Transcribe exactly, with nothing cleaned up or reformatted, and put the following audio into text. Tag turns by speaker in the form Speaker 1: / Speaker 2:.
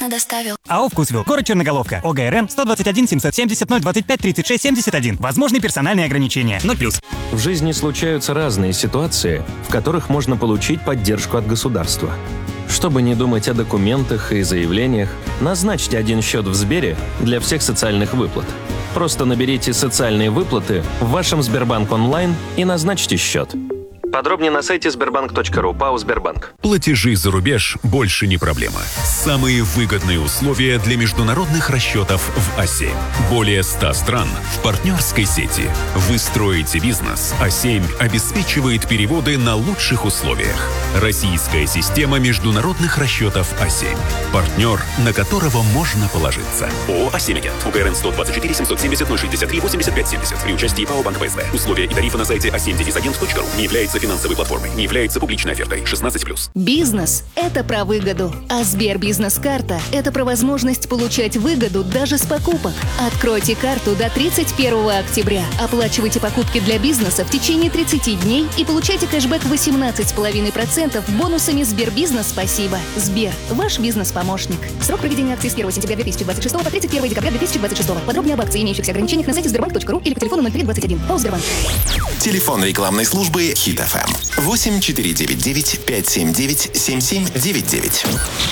Speaker 1: бесплатно доставил.
Speaker 2: АО «Вкусвилл», город Черноголовка, ОГРН сто двадцать один семьсот семьдесят ноль двадцать пять тридцать шесть семьдесят один. Возможны персональные ограничения. ноль плюс.
Speaker 3: В жизни случаются разные ситуации, в которых можно получить поддержку от государства. Чтобы не думать о документах и заявлениях, назначьте один счет в Сбере для всех социальных выплат. Просто наберите «Социальные выплаты» в вашем Сбербанк онлайн и назначьте счет. Подробнее на сайте сбербанк точка ру, ПАО «Сбербанк».
Speaker 4: Платежи за рубеж больше не проблема. Самые выгодные условия для международных расчетов в А семь. Более ста стран в партнерской сети. Вы строите бизнес, А семь обеспечивает переводы на лучших условиях. Российская система международных расчетов А семь. Партнер, на которого можно положиться. ООО «А семь Агент». УГРН сто двадцать четыре семьсот семьдесят ноль шестьдесят три восемьдесят пять семьдесят. При участии ПАО «Банк ПСБ». Условия и тарифы на сайте а семь агент точка ру. Не является финансовой платформой, не является публичной офертой. шестнадцать плюс.
Speaker 5: Бизнес – это про выгоду, а Сбер Бизнес-карта – это про возможность получать выгоду даже с покупок. Откройте карту до тридцать первого октября. Оплачивайте покупки для бизнеса в течение тридцати дней и получайте кэшбэк восемнадцать целых пять десятых процента бонусами Сбербизнес «Спасибо». Сбер – ваш бизнес-помощник. Срок проведения акции с первого сентября две тысячи двадцать шестого по тридцать первого декабря две тысячи двадцать шестого. Подробнее об акции и имеющихся ограничениях на сайте сбербанк точка ру или по телефону ноль три двадцать один. ПАО «Сбербанк».
Speaker 6: Телефон рекламной службы Хит эф эм восемь четыре девять девять пять семь девять семь семь девять девять.